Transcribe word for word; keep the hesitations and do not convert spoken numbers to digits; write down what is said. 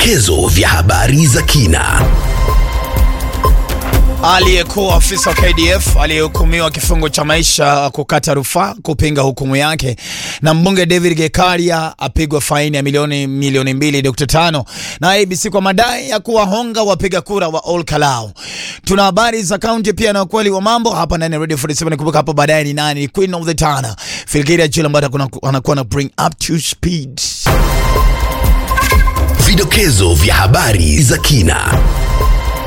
Vidokezo vya habari za kina. Aliyekuwa afisa wa K D F aliyehukumiwa kifungo cha maisha kukata rufaa kupinga hukumu yake, na mbunge David Gekaria apigwa faini ya milioni milioni mbili nukta tano na A B C kwa madai ya kuwahonga wapiga kura wa Ol Kalou. Tuna habari za kaunti pia na ukweli wa mambo hapa ndani ya Radio arobaini na saba. Kumbuka hapo baadaye ni nani Queen of the Tana Filkiria Jila ambaye anakuwa na bring up to speed. Vidokezo vya habari za kina.